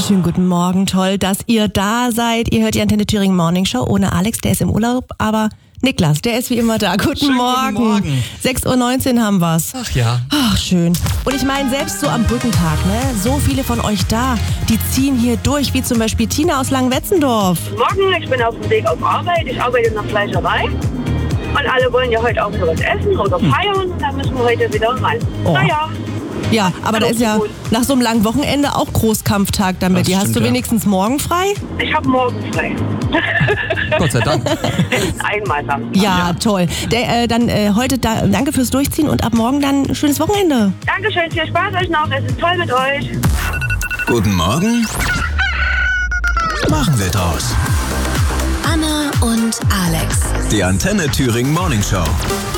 Schönen guten Morgen, toll, dass ihr da seid. Ihr hört die Antenne Thüringen Morning Show ohne Alex, der ist im Urlaub, aber Niklas, der ist wie immer da. Guten Morgen. 6:19 Uhr haben wir's. Ach ja. Ach, schön. Und ich meine, selbst so am Brückentag, ne? So viele von euch da, die ziehen hier durch, wie zum Beispiel Tina aus Langenwetzendorf. Morgen, ich bin auf dem Weg auf Arbeit. Ich arbeite in der Fleischerei. Und alle wollen ja heute auch so was essen oder feiern. Und da müssen wir heute wieder ran. Oh. Naja. Ja, aber da ist ja nach so einem langen Wochenende auch Großkampftag damit. Das Hast stimmt, du ja. wenigstens morgen frei? Ich habe morgen frei. Gott sei Dank. Einmal Samstag. Ja, toll. Dann heute danke fürs Durchziehen und ab morgen dann ein schönes Wochenende. Dankeschön, viel Spaß euch noch. Es ist toll mit euch. Guten Morgen. Machen wir draus. Anna und Alex. Die Antenne Thüringen Morning Show.